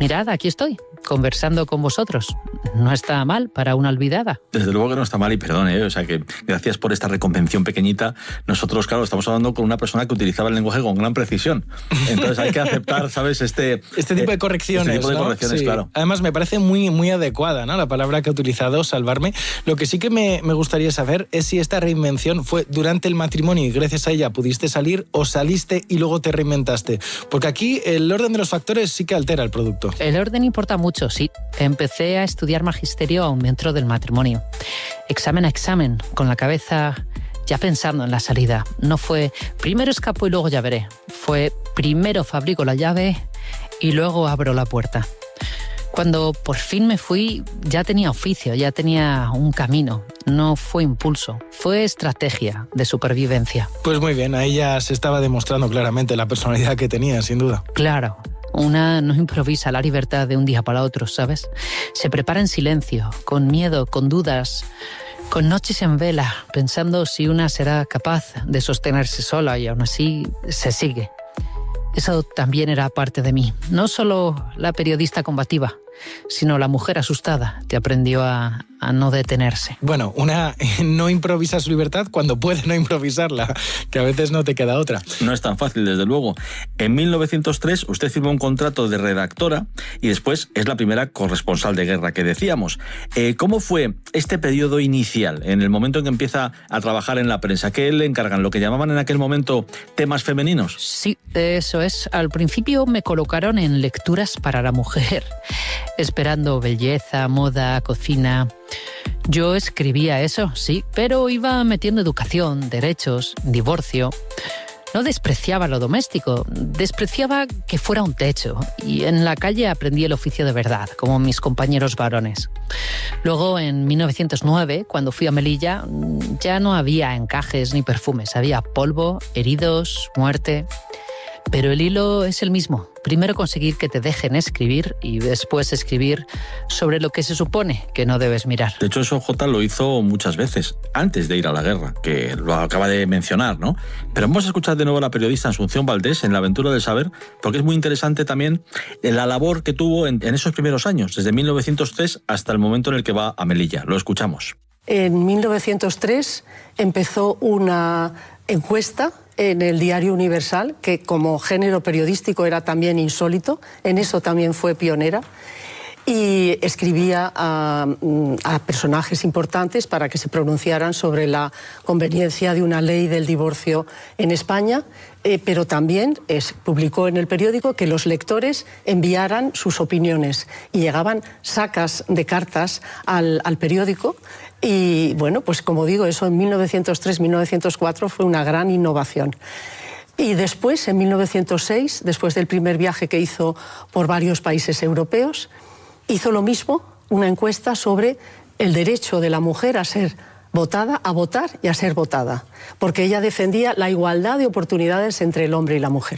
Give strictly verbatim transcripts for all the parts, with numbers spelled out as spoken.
mirad, aquí estoy, conversando con vosotros. No está mal para una olvidada. Desde luego que no está mal, y perdón, ¿eh? O sea que gracias por esta reconvención pequeñita. Nosotros, claro, estamos hablando con una persona que utilizaba el lenguaje con gran precisión. Entonces hay que aceptar, ¿sabes? Este, este tipo de correcciones, este tipo de ¿no? correcciones, sí. Claro. Además, me parece muy, muy adecuada, ¿no? La palabra que ha utilizado, salvarme. Lo que sí que me, me gustaría saber es si esta reinvención fue durante el matrimonio y gracias a ella pudiste salir, o saliste y luego te reinventaste. Porque aquí el orden de los factores sí que altera el producto. El orden importa mucho, sí. Empecé a estudiar magisterio aún dentro del matrimonio. Examen a examen, con la cabeza ya pensando en la salida. No fue primero escapo y luego ya veré. Fue primero fabrico la llave y luego abro la puerta. Cuando por fin me fui, ya tenía oficio, ya tenía un camino. No fue impulso, fue estrategia de supervivencia. Pues muy bien, ahí ya se estaba demostrando claramente la personalidad que tenía, sin duda. Claro, una no improvisa la libertad de un día para otro, ¿sabes? Se prepara en silencio, con miedo, con dudas, con noches en vela, pensando si una será capaz de sostenerse sola, y aún así se sigue. Eso también era parte de mí. No solo la periodista combativa, sino la mujer asustada que aprendió a, a no detenerse. Bueno, una no improvisa su libertad cuando puede no improvisarla, que a veces no te queda otra. No es tan fácil, desde luego. En mil novecientos tres usted firmó un contrato de redactora y después es la primera corresponsal de guerra que decíamos. Eh, ¿Cómo fue este periodo inicial, en el momento en que empieza a trabajar en la prensa? ¿Qué le encargan? ¿Lo que llamaban en aquel momento temas femeninos? Sí, eso es. Al principio me colocaron en lecturas para la mujer, esperando belleza, moda, cocina. Yo escribía eso, sí, pero iba metiendo educación, derechos, divorcio. No despreciaba lo doméstico, despreciaba que fuera un techo. Y en la calle aprendí el oficio de verdad, como mis compañeros varones. Luego, en mil novecientos nueve, cuando fui a Melilla, ya no había encajes ni perfumes. Había polvo, heridos, muerte. Pero el hilo es el mismo. Primero conseguir que te dejen escribir y después escribir sobre lo que se supone que no debes mirar. De hecho, eso Jota lo hizo muchas veces antes de ir a la guerra, que lo acaba de mencionar, ¿no? Pero vamos a escuchar de nuevo a la periodista Asunción Valdés en La aventura del saber, porque es muy interesante también la labor que tuvo en, en esos primeros años, desde mil novecientos tres hasta el momento en el que va a Melilla. Lo escuchamos. En mil novecientos tres empezó una encuesta en el Diario Universal, que como género periodístico era también insólito, en eso también fue pionera, y escribía a, a personajes importantes para que se pronunciaran sobre la conveniencia de una ley del divorcio en España, eh, pero también es, publicó en el periódico que los lectores enviaran sus opiniones, y llegaban sacas de cartas al, al periódico. Y bueno, pues como digo, eso en mil novecientos tres mil novecientos cuatro fue una gran innovación. Y después, en mil novecientos seis, después del primer viaje que hizo por varios países europeos, hizo lo mismo, una encuesta sobre el derecho de la mujer a ser votada, a votar y a ser votada, porque ella defendía la igualdad de oportunidades entre el hombre y la mujer.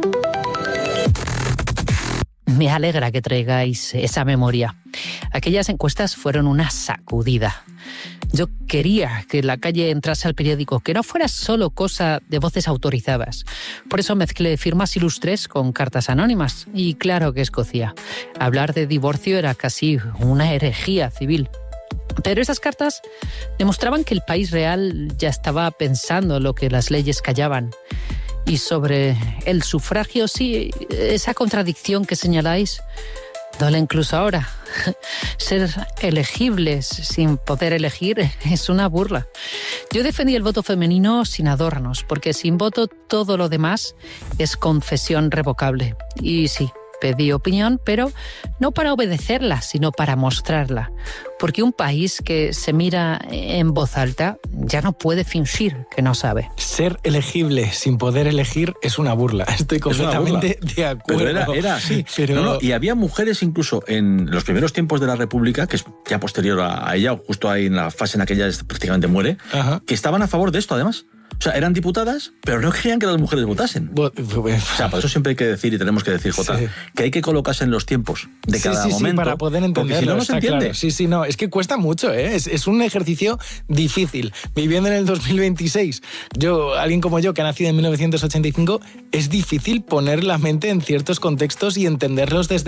Me alegra que traigáis esa memoria. Aquellas encuestas fueron una sacudida. Yo quería que la calle entrase al periódico, que no fuera solo cosa de voces autorizadas. Por eso mezclé firmas ilustres con cartas anónimas. Y claro que escocía. Hablar de divorcio era casi una herejía civil. Pero esas cartas demostraban que el país real ya estaba pensando lo que las leyes callaban. Y sobre el sufragio, sí, esa contradicción que señaláis, duele incluso ahora. Ser elegibles sin poder elegir es una burla. Yo defendí el voto femenino sin adornos, porque sin voto todo lo demás es concesión revocable. Y sí, pedí opinión, pero no para obedecerla, sino para mostrarla. Porque un país que se mira en voz alta ya no puede fingir que no sabe. Ser elegible sin poder elegir es una burla. Estoy completamente de acuerdo. Pero era, era así. Pero... No, no, y había mujeres incluso en los primeros tiempos de la República, que es ya posterior a, a ella, justo ahí en la fase en aquella prácticamente muere, Ajá. que estaban a favor de esto además. O sea, eran diputadas, pero no querían que las mujeres votasen. O sea, por eso siempre hay que decir, y tenemos que decir, Jota, sí. que hay que colocarse en los tiempos de sí, cada sí, momento. Sí, para poder entenderlo, si no, no se entiende. Claro. Sí, sí, no, es que cuesta mucho, ¿eh? Es, es un ejercicio difícil. Viviendo en el dos mil veintiséis, yo, alguien como yo, que ha nacido en mil novecientos ochenta y cinco, es difícil poner la mente en ciertos contextos y entenderlos desde